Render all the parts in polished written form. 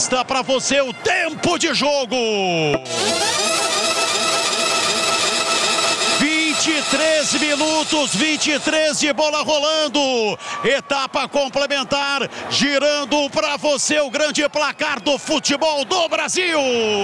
mostra para você o tempo de jogo. 23 minutos, 23 de bola rolando. Etapa complementar, girando para você o grande placar do futebol do Brasil.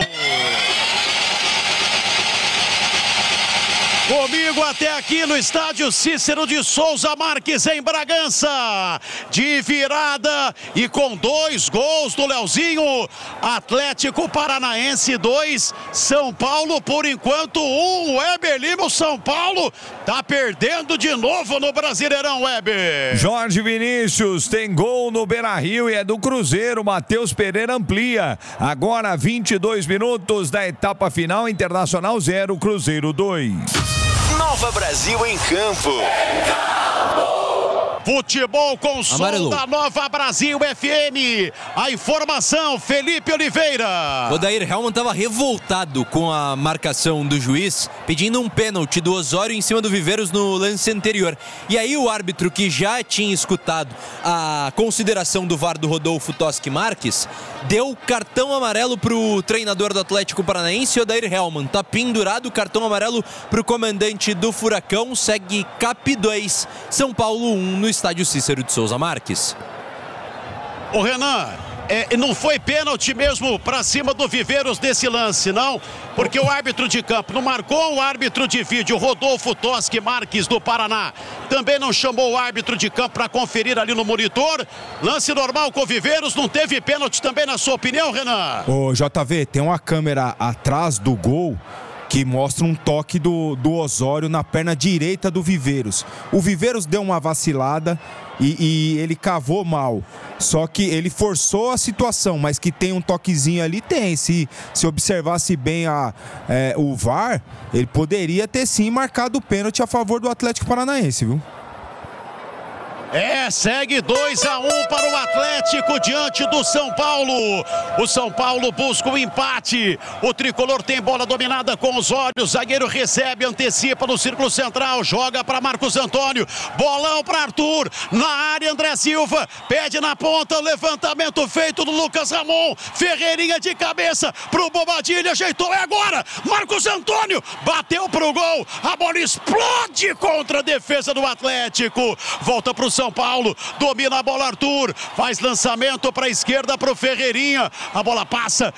Comigo até aqui no estádio Cícero de Souza Marques, em Bragança. De virada e com 2 gols do Leozinho. Atlético Paranaense 2, São Paulo por enquanto 1. Weber Lima, o São Paulo tá perdendo de novo no Brasileirão, Weber. Jorge Vinícius tem gol no Beira-Rio e é do Cruzeiro. Matheus Pereira amplia. Agora 22 minutos da etapa final. Internacional 0, Cruzeiro 2. Nova Brasil em campo. Futebol com som da Nova Brasil FM. A informação, Felipe Oliveira. O Odair Hellmann estava revoltado com a marcação do juiz, pedindo um pênalti do Osório em cima do Viveiros no lance anterior. E aí o árbitro, que já tinha escutado a consideração do VAR do Rodolfo Toschi Marques, deu cartão amarelo pro treinador do Atlético Paranaense. O Odair Hellmann tá pendurado, cartão amarelo pro comandante do Furacão. Segue CAP 2, São Paulo 1 no estádio Cícero de Souza Marques. O Renan, não foi pênalti mesmo para cima do Viveiros desse lance, não? Porque o árbitro de campo não marcou, o árbitro de vídeo, Rodolfo Toschi Marques do Paraná, também não chamou o árbitro de campo para conferir ali no monitor. Lance normal com o Viveiros, não teve pênalti também, na sua opinião, Renan? Ô, JV, tem uma câmera atrás do gol que mostra um toque do Osório na perna direita do Viveiros. O Viveiros deu uma vacilada e ele cavou mal. Só que ele forçou a situação, mas que tem um toquezinho ali, tem. Se observasse bem o VAR, ele poderia ter sim marcado o pênalti a favor do Atlético Paranaense, viu? Segue 2-1 para o Atlético diante do São Paulo. O São Paulo busca o empate. O tricolor tem bola dominada com os olhos. Zagueiro recebe, antecipa no círculo central. Joga para Marcos Antônio. Bolão para Arthur. Na área, André Silva. Pede na ponta. Levantamento feito do Lucas Ramon. Ferreirinha de cabeça para o Bobadilha. Ajeitou. É agora. Marcos Antônio bateu para o gol. A bola explode contra a defesa do Atlético. Volta para o São Paulo, domina a bola Arthur, faz lançamento para a esquerda para o Ferreirinha, a bola passa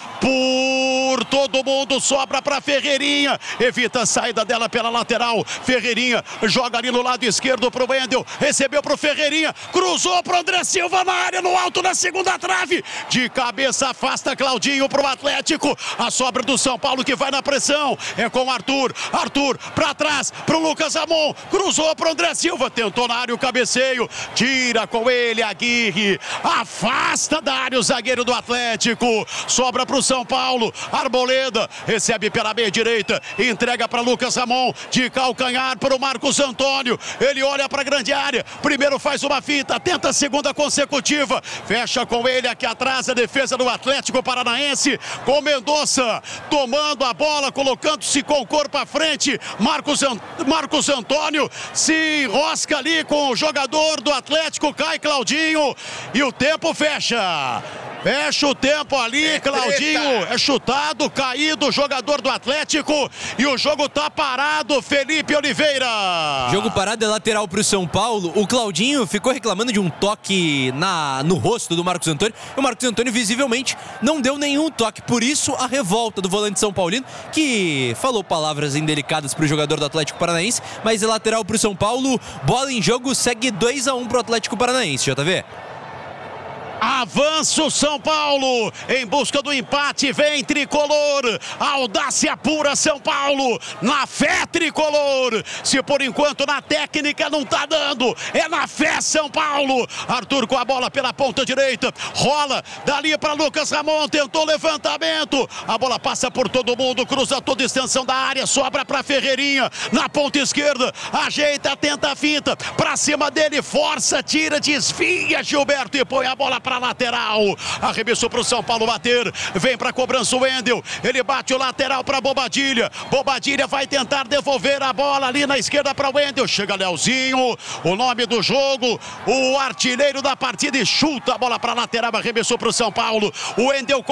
por todo mundo, sobra para Ferreirinha, evita a saída dela pela lateral. Ferreirinha joga ali no lado esquerdo para o Wendel, recebeu para o Ferreirinha, cruzou para o André Silva na área, no alto da segunda trave, de cabeça afasta Claudinho para o Atlético. A sobra do São Paulo que vai na pressão é com Arthur para trás para o Lucas Ramon, cruzou para o André Silva, tentou na área o cabeceio, tira com ele Aguirre, afasta Dário, zagueiro do Atlético, sobra para o São Paulo. Arboleda recebe pela meia direita, entrega para Lucas Ramon, de calcanhar para o Marcos Antônio, ele olha para a grande área, primeiro faz uma fita, tenta a segunda consecutiva, fecha com ele aqui atrás a defesa do Atlético Paranaense, com Mendonça tomando a bola, colocando-se com o corpo à frente. Marcos Antônio se enrosca ali com o jogador do Atlético, cai Claudinho e o tempo fecha o tempo ali, Claudinho é chutado, caído o jogador do Atlético e o jogo tá parado, Felipe Oliveira. Jogo parado, é lateral pro São Paulo. O Claudinho ficou reclamando de um toque no rosto do Marcos Antônio, e o Marcos Antônio visivelmente não deu nenhum toque, por isso a revolta do volante São Paulino, que falou palavras indelicadas pro jogador do Atlético Paranaense, mas é lateral pro São Paulo, bola em jogo, segue 2-1 pro Atlético Paranaense, JV. Avança o São Paulo em busca do empate, vem tricolor, audácia pura São Paulo, na fé tricolor, se por enquanto na técnica não tá dando, é na fé São Paulo. Arthur com a bola pela ponta direita, rola dali para Lucas Ramon, tentou levantamento, a bola passa por todo mundo, cruza toda a extensão da área, sobra para Ferreirinha, na ponta esquerda, ajeita, tenta a finta, para cima dele, força, tira, desvia Gilberto e põe a bola para lateral, arremessou para o São Paulo bater, vem para a cobrança o Wendel, ele bate o lateral para Bobadilha vai tentar devolver a bola ali na esquerda para o Wendel, chega Leozinho, o nome do jogo, o artilheiro da partida, e chuta a bola para lateral, arremessou para o São Paulo, o Wendel